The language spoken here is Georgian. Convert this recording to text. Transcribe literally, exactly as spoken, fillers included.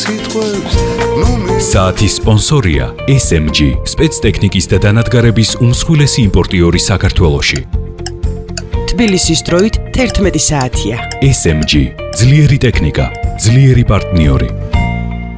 სიტყვებს ნუ საათის სპონსორია ეს ემ ჯი, სპეცტექნიკის და დანადგარების უმსხვილესი იმპორტიორი საქართველოში. თბილისის დროით თერთმეტი საათია. ეს ემ ჯი, ძლიერი ტექნიკა, ძლიერი პარტნიორი.